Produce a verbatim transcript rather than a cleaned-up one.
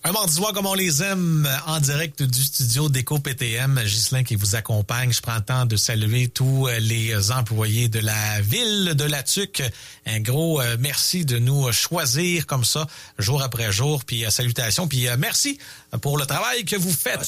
Un mardi soir comme on les aime, en direct du studio d'Éco P T M. Ghislain qui vous accompagne. Je prends le temps de saluer tous les employés de la ville de La Tuque. Un gros euh, merci de nous choisir comme ça, jour après jour. Puis euh, salutations. Puis euh, merci pour le travail que vous faites.